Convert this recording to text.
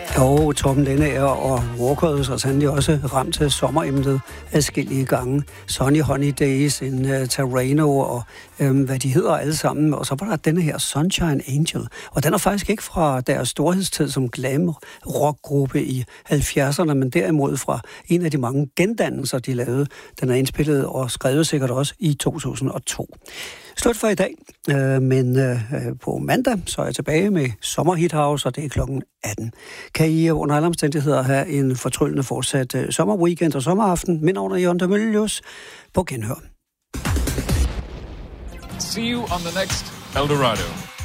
Jo, Torben Lendager og Walkers har sandelig også ramt til sommeremnet adskillige gange. Sunny Holidays, en Terreno og hvad de hedder alle sammen. Og så var der denne her Sunshine Angel. Og den er faktisk ikke fra deres storhedstid som glam-rockgruppe i 70'erne, men derimod fra en af de mange gendannelser, de lavede. Den er indspillet og skrevet sikkert også i 2002. Slut for i dag, men på mandag så er jeg tilbage med Sommerhit House, og det er klokken 18. Kan I under alle omstændigheder have en fortryllende fortsat sommerweekend og sommeraften? Min navn er Jørgen Demølius. På genhør. See you on the next Eldorado.